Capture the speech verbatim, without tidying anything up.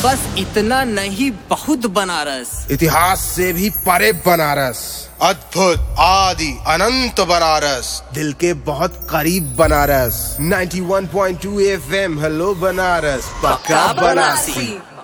बस इतना नहीं, बहुत बनारस। इतिहास से भी परे बनारस, अद्भुत आदि अनंत बनारस, दिल के बहुत करीब बनारस। नाइंटी वन point two F M, hello Banaras, पक्का बनारसी।